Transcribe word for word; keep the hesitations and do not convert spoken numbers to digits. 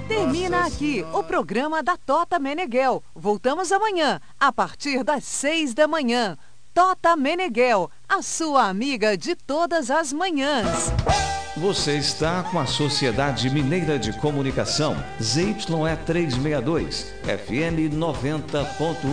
Termina aqui o programa da Tota Meneghel. Voltamos amanhã, a partir das seis da manhã. Tota Meneghel, a sua amiga de todas as manhãs. Você está com a Sociedade Mineira de Comunicação, Z Y E trezentos e sessenta e dois, F M noventa ponto um.